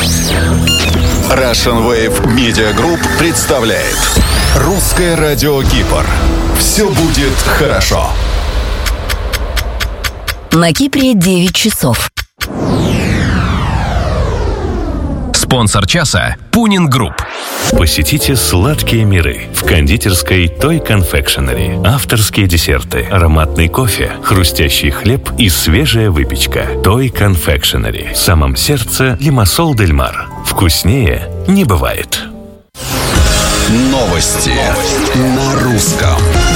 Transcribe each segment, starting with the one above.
Russian Wave Media Group представляет Русское радио Кипр. Все будет хорошо. На Кипре 9 часов. Спонсор часа – Пунин Групп. Посетите сладкие миры в кондитерской Toy Confectionery. Авторские десерты, ароматный кофе, хрустящий хлеб и свежая выпечка. Toy Confectionery. В самом сердце Лимассол Дель Мар. Вкуснее не бывает. Новости на русском.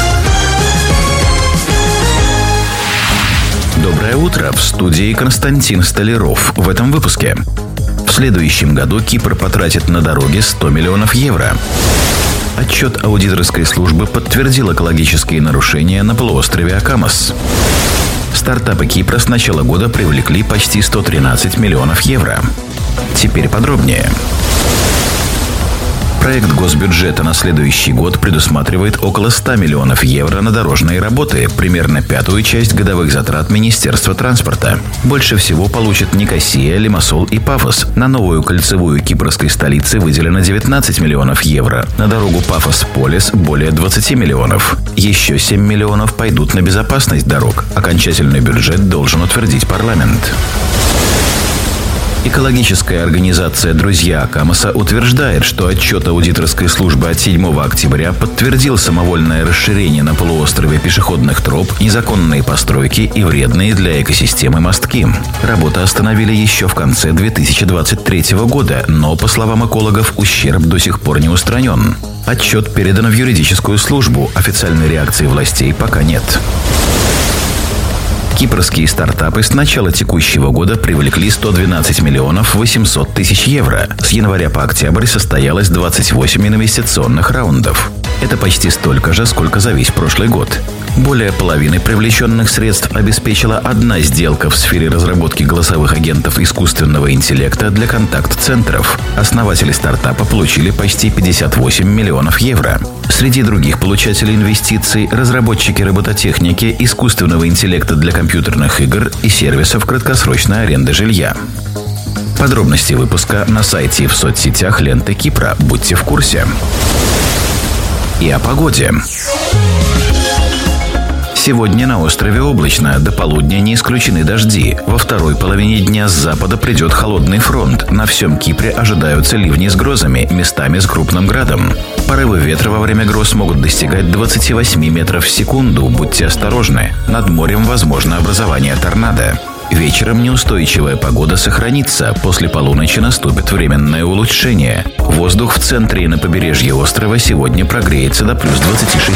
Доброе утро, в студии Константин Столяров. В этом выпуске. В следующем году Кипр потратит на дороги 100 миллионов евро. Отчет аудиторской службы подтвердил экологические нарушения на полуострове Акамос. Стартапы Кипра с начала года привлекли почти 113 миллионов евро. Теперь подробнее. Проект госбюджета на следующий год предусматривает около 100 миллионов евро на дорожные работы, примерно пятую часть годовых затрат Министерства транспорта. Больше всего получат Никосия, Лимассол и Пафос. На новую кольцевую кипрской столицы выделено 19 миллионов евро. На дорогу Пафос-Полис более 20 миллионов. Еще 7 миллионов пойдут на безопасность дорог. Окончательный бюджет должен утвердить парламент. Экологическая организация «Друзья Акамоса» утверждает, что отчет аудиторской службы от 7 октября подтвердил самовольное расширение на полуострове пешеходных троп, незаконные постройки и вредные для экосистемы мостки. Работу остановили еще в конце 2023 года, но, по словам экологов, ущерб до сих пор не устранен. Отчет передан в юридическую службу, официальной реакции властей пока нет. Кипрские стартапы с начала текущего года привлекли 112 миллионов 800 тысяч евро. С января по октябрь состоялось 28 инвестиционных раундов. Это почти столько же, сколько за весь прошлый год. Более половины привлеченных средств обеспечила одна сделка в сфере разработки голосовых агентов искусственного интеллекта для контакт-центров. Основатели стартапа получили почти 58 миллионов евро. Среди других получателей инвестиций – разработчики робототехники, искусственного интеллекта для компьютерных игр и сервисов краткосрочной аренды жилья. Подробности выпуска на сайте и в соцсетях ленты Кипра. Будьте в курсе. И о погоде. Сегодня на острове облачно, до полудня не исключены дожди. Во второй половине дня с запада придет холодный фронт. На всем Кипре ожидаются ливни с грозами, местами с крупным градом. Порывы ветра во время гроз могут достигать 28 метров в секунду. Будьте осторожны. Над морем возможно образование торнадо. Вечером неустойчивая погода сохранится. После полуночи наступит временное улучшение. Воздух в центре и на побережье острова сегодня прогреется до плюс 26.